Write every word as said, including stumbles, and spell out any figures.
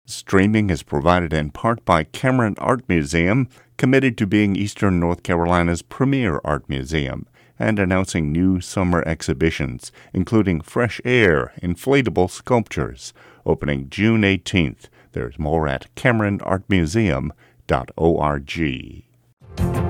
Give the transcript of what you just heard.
Streaming is provided in part by Cameron Art Museum, committed to being Eastern North Carolina's premier art museum, and announcing new summer exhibitions, including Fresh Air Inflatable Sculptures, opening June eighteenth. There's more at cameron art museum dot org.